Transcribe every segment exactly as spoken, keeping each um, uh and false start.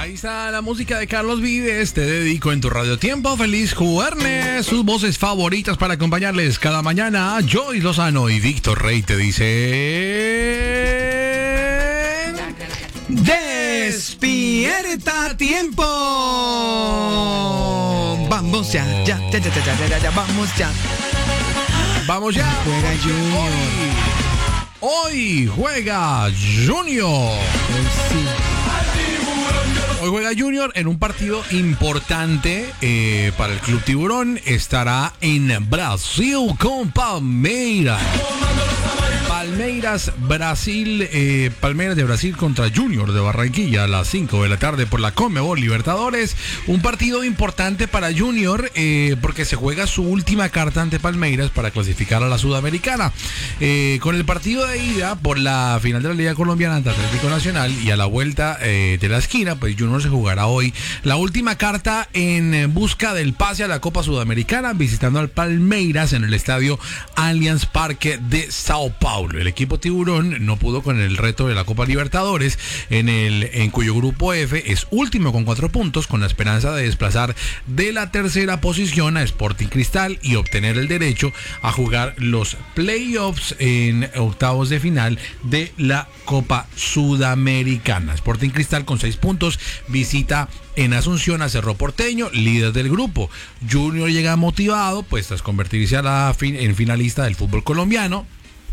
Ahí está la música de Carlos Vives. Te dedico en tu radio tiempo. Feliz jueves. Sus voces favoritas para acompañarles cada mañana. Joy Lozano y Víctor Rey te dicen: ¡Despierta a tiempo! Vamos ya, ya, ya, ya, ya, ya, ya, ya, vamos ya. Vamos ya. Juega Junior. Hoy, hoy juega Junior. Sí. Hoy juega Junior en un partido importante eh, para el Club Tiburón. Estará en Brasil con Palmeiras. Palmeiras, Brasil, eh, Palmeiras de Brasil contra Junior de Barranquilla a las cinco de la tarde por la Conmebol Libertadores. Un partido importante para Junior eh, porque se juega su última carta ante Palmeiras para clasificar a la Sudamericana. Eh, con el partido de ida por la final de la Liga Colombiana ante Atlético Nacional y a la vuelta eh, de la esquina, pues Junior se jugará hoy la última carta en busca del pase a la Copa Sudamericana, visitando al Palmeiras en el estadio Allianz Parque de Sao Paulo. El equipo Tiburón no pudo con el reto de la Copa Libertadores, en el en cuyo grupo F es último con cuatro puntos, con la esperanza de desplazar de la tercera posición a Sporting Cristal y obtener el derecho a jugar los playoffs en octavos de final de la Copa Sudamericana. Sporting Cristal con seis puntos visita en Asunción a Cerro Porteño, líder del grupo. Junior llega motivado pues tras convertirse a la fin, en finalista del fútbol colombiano.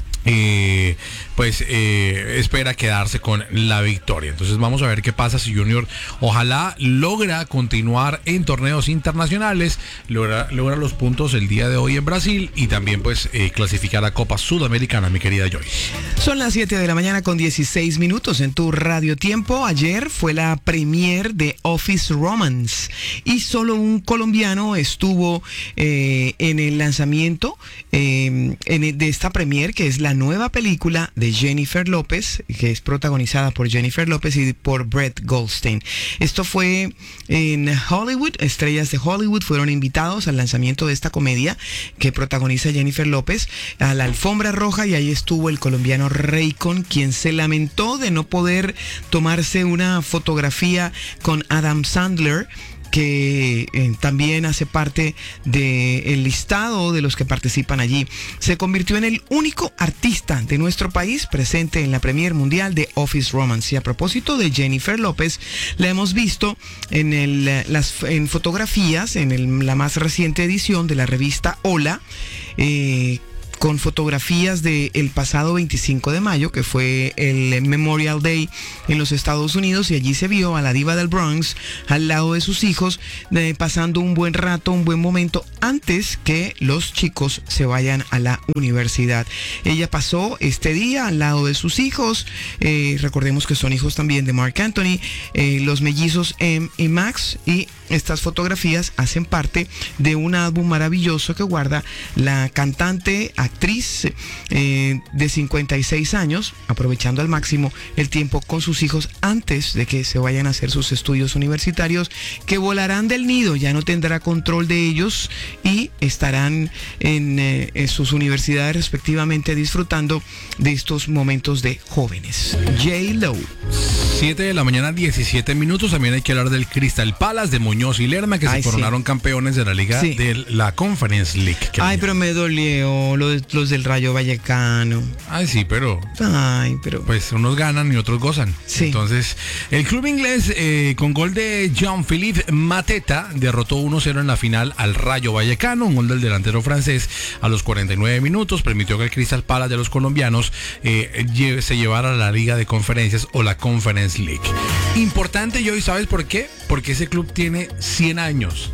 Eh, pues eh, espera quedarse con la victoria. Entonces vamos a ver qué pasa si Junior ojalá logra continuar en torneos internacionales, logra, logra los puntos el día de hoy en Brasil y también pues eh, clasificar a Copa Sudamericana, mi querida Joyce. Son las siete de la mañana con dieciséis minutos en tu radio tiempo. Ayer fue la premier de Office Romance y solo un colombiano estuvo eh, en el lanzamiento eh, en el, de esta premier, que es la nueva película de Jennifer López, que es protagonizada por Jennifer López y por Brett Goldstein. Esto fue en Hollywood. Estrellas de Hollywood fueron invitados al lanzamiento de esta comedia que protagoniza Jennifer López a la alfombra roja, y ahí estuvo el colombiano Raycon, quien se lamentó de no poder tomarse una fotografía con Adam Sandler, que eh, también hace parte del listado de los que participan allí. Se convirtió en el único artista de nuestro país presente en la premier mundial de Office Romance. Y a propósito de Jennifer López, la hemos visto en, el, las, en fotografías en el, la más reciente edición de la revista Hola, eh, con fotografías del pasado veinticinco de mayo, que fue el Memorial Day en los Estados Unidos, y allí se vio a la diva del Bronx al lado de sus hijos, eh, pasando un buen rato, un buen momento, antes que los chicos se vayan a la universidad. Ella pasó este día al lado de sus hijos, eh, recordemos que son hijos también de Marc Anthony, eh, los mellizos M y Max, y estas fotografías hacen parte de un álbum maravilloso que guarda la cantante, actriz eh, de cincuenta y seis años, aprovechando al máximo el tiempo con sus hijos antes de que se vayan a hacer sus estudios universitarios, que volarán del nido, ya no tendrá control de ellos y estarán en, eh, en sus universidades respectivamente disfrutando de estos momentos de jóvenes. J-Lo. siete de la mañana, diecisiete minutos. También hay que hablar del Crystal Palace de Muñoz y Lerma, que Ay, se coronaron sí. campeones de la liga Sí. de la Conference League. Ay, pero me dolió los, los del Rayo Vallecano. Ay, sí, pero Ay, pero... pues unos ganan y otros gozan. Sí. Entonces, el club inglés eh, con gol de Jean-Philippe Mateta derrotó uno cero en la final al Rayo Vallecano. Un gol del delantero francés a los cuarenta y nueve minutos permitió que el Crystal Palace de los colombianos eh, lle- se llevara a la liga de conferencias o la Conference League. Importante, Joey, ¿sabes por qué? Porque ese club tiene cien años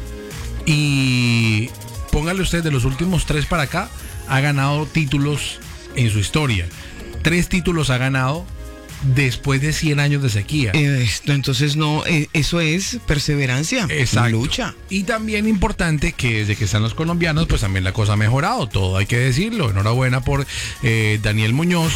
y póngale usted, de los últimos tres para acá ha ganado títulos en su historia. Tres títulos ha ganado después de cien años de sequía. Esto, entonces no, eh, eso es perseverancia, Exacto. lucha. Y también importante que desde que están los colombianos, pues también la cosa ha mejorado, todo hay que decirlo. Enhorabuena por eh, Daniel Muñoz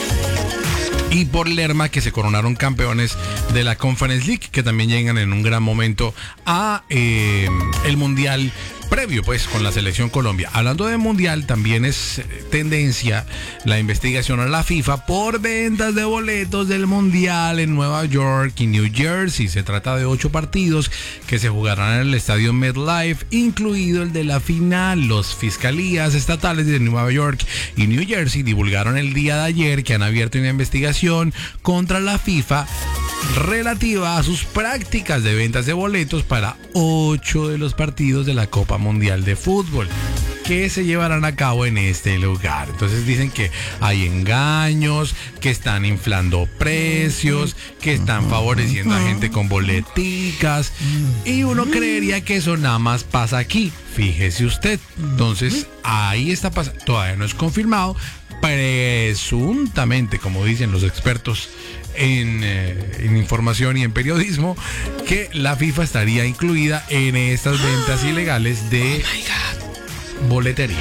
y por Lerma, que se coronaron campeones de la Conference League, que también llegan en un gran momento a eh, el Mundial previo pues con la selección Colombia. Hablando de mundial, también es tendencia la investigación a la FIFA por ventas de boletos del mundial en Nueva York y New Jersey. Se trata de ocho partidos que se jugarán en el estadio MetLife, incluido el de la final. Los fiscalías estatales de Nueva York y New Jersey divulgaron el día de ayer que han abierto una investigación contra la FIFA relativa a sus prácticas de ventas de boletos para ocho de los partidos de la Copa Mundial de Fútbol que se llevarán a cabo en este lugar. Entonces dicen que hay engaños, que están inflando precios, que están favoreciendo a gente con boleticas, y uno creería que eso nada más pasa aquí. Fíjese usted. Entonces ahí está pasando, todavía no es confirmado, presuntamente, como dicen los expertos En, eh, en información y en periodismo, que la FIFA estaría incluida en estas ventas ilegales de oh boletería.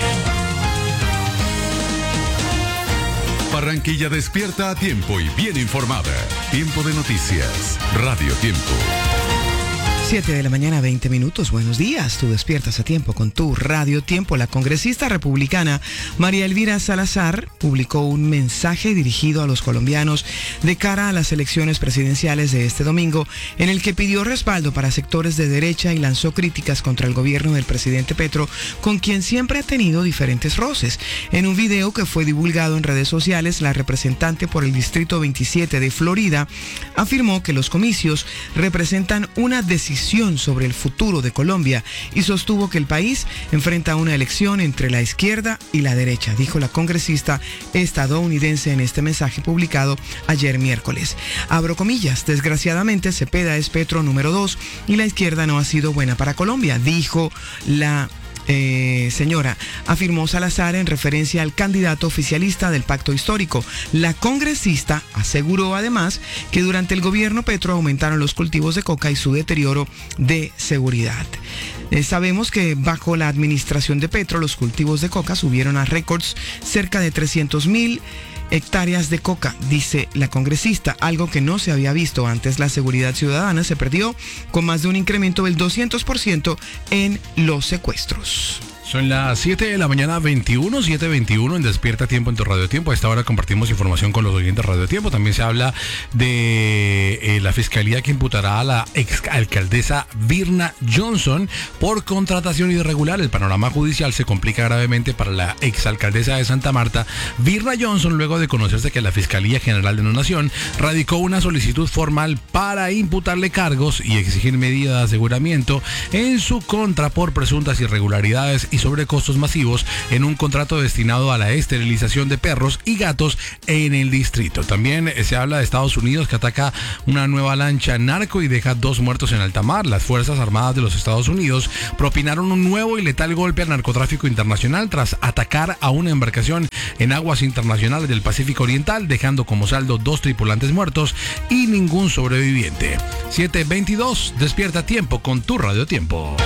Barranquilla despierta a tiempo y bien informada. Tiempo de noticias. Radio Tiempo. siete de la mañana, veinte minutos. Buenos días. Tú despiertas a tiempo con tu Radio Tiempo. La congresista republicana María Elvira Salazar publicó un mensaje dirigido a los colombianos de cara a las elecciones presidenciales de este domingo, en el que pidió respaldo para sectores de derecha y lanzó críticas contra el gobierno del presidente Petro, con quien siempre ha tenido diferentes roces. En un video que fue divulgado en redes sociales, la representante por el Distrito veintisiete de Florida afirmó que los comicios representan una decisión sobre el futuro de Colombia y sostuvo que el país enfrenta una elección entre la izquierda y la derecha, dijo la congresista estadounidense en este mensaje publicado ayer miércoles. Abro comillas: desgraciadamente Cepeda es Petro número dos y la izquierda no ha sido buena para Colombia, dijo la Eh, señora, afirmó Salazar en referencia al candidato oficialista del pacto histórico. La congresista aseguró además que durante el gobierno Petro aumentaron los cultivos de coca y su deterioro de seguridad. Eh, sabemos que bajo la administración de Petro los cultivos de coca subieron a récords cerca de trescientos mil hectáreas de coca, dice la congresista, algo que no se había visto antes. La seguridad ciudadana se perdió con más de un incremento del doscientos por ciento en los secuestros. Son las siete de la mañana, veintiuno, siete veintiuno en Despierta Tiempo en tu Radio Tiempo. A esta hora compartimos información con los oyentes de Radio Tiempo. También se habla de eh, la fiscalía que imputará a la exalcaldesa Virna Johnson por contratación irregular. El panorama judicial se complica gravemente para la exalcaldesa de Santa Marta, Virna Johnson, luego de conocerse que la Fiscalía General de la Nación radicó una solicitud formal para imputarle cargos y exigir medidas de aseguramiento en su contra por presuntas irregularidades y sobrecostos masivos en un contrato destinado a la esterilización de perros y gatos en el distrito. También se habla de Estados Unidos, que ataca una nueva lancha narco y deja dos muertos en alta mar. Las Fuerzas Armadas de los Estados Unidos propinaron un nuevo y letal golpe al narcotráfico internacional tras atacar a una embarcación en aguas internacionales del Pacífico Oriental, dejando como saldo dos tripulantes muertos y ningún sobreviviente. siete veintidós, despierta a tiempo con tu Radio Tiempo.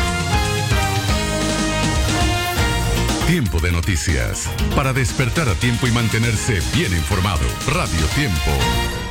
Tiempo de noticias. Para despertar a tiempo y mantenerse bien informado. Radio Tiempo.